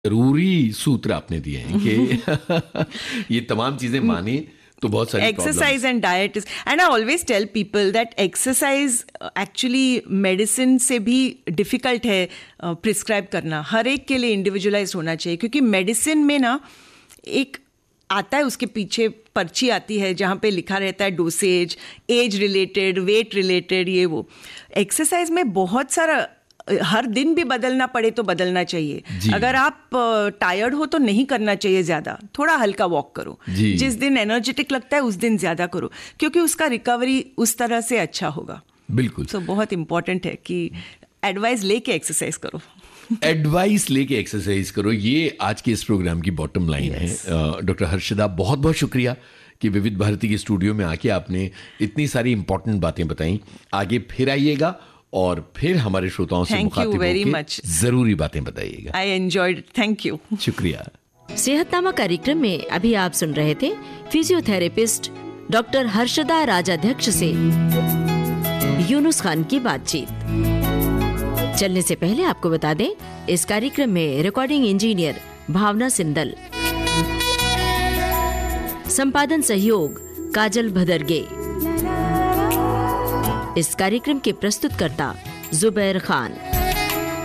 जरूरी सूत्र आपने दिए हैं कि ये तमाम चीजें माने तो बहुत सारी exercise and diet and I always tell people that exercise actually medicine से भी डिफिकल्ट है प्रिस्क्राइब करना, हर एक के लिए इंडिविजुअलाइज होना चाहिए, क्योंकि मेडिसिन में ना एक आता है, उसके पीछे पर्ची आती है जहाँ पे लिखा रहता है dosage, age related, wait related, ये वो। एक्सरसाइज में बहुत सारा, हर दिन भी बदलना पड़े तो बदलना चाहिए। अगर आप टायर्ड हो तो नहीं करना चाहिए ज़्यादा, थोड़ा हल्का वॉक करो। जिस दिन एनर्जेटिक लगता है उस दिन ज़्यादा करो, क्योंकि उसका रिकवरी उस तरह से अच्छा होगा। बिल्कुल। तो बहुत इंपॉर्टेंट है कि एडवाइस लेके एक्सरसाइज करो। एडवाइस लेके एक्सरसाइज करो, ये आज के इस प्रोग्राम की बॉटम लाइन है। डॉक्टर हर्षदा, बहुत बहुत शुक्रिया कि विविध भारती के स्टूडियो में आके आपने इतनी सारी इंपॉर्टेंट बातें बताई। आगे फिर आइएगा और फिर हमारे श्रोताओं से मुखातिब होकर जरूरी बातें बताइएगा। I enjoyed, thank you. शुक्रिया। सेहतनामा कार्यक्रम में अभी आप सुन रहे थे फिजियोथेरेपिस्ट डॉक्टर हर्षदा राजाध्यक्ष से यूनुस खान की बातचीत। चलने से पहले आपको बता दें, इस कार्यक्रम में रिकॉर्डिंग इंजीनियर भावना सिंदल, संपादन सहयोग काजल भदरगे, इस कार्यक्रम के प्रस्तुतकर्ता जुबैर खान।